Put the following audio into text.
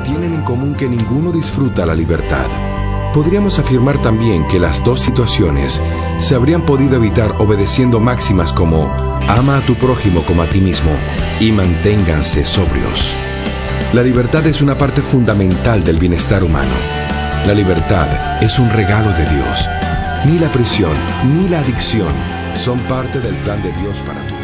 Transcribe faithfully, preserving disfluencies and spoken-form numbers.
tienen en común que ninguno disfruta la libertad. Podríamos afirmar también que las dos situaciones se habrían podido evitar obedeciendo máximas como ama a tu prójimo como a ti mismo y manténganse sobrios. La libertad es una parte fundamental del bienestar humano. La libertad es un regalo de Dios. Ni la prisión ni la adicción son parte del plan de Dios para tu vida.